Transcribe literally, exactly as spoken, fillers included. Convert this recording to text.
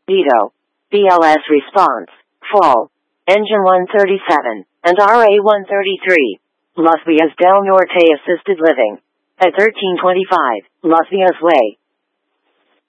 Beto. B L S response. Fall. Engine one thirty-seven, and R A one thirty-three. Las Villas del Norte Assisted Living. At thirteen twenty-five, Las Villas Way.